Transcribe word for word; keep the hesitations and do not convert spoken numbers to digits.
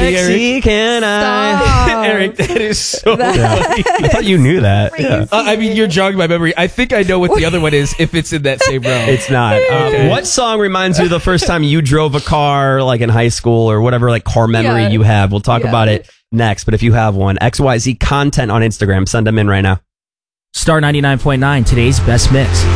sexy can I? Eric, that is so That- funny. I thought you knew that. Yeah. Uh, I mean, you're jogging my memory. I think I know what the other one is if it's in that same row. It's not. Okay. Um, what song reminds you of the first time you drove a car, like in high school or whatever, like car memory Yeah. you have? We'll talk Yeah. about it next. But if you have one, X Y Z content on Instagram, send them in right now. Star ninety-nine point nine, today's best mix.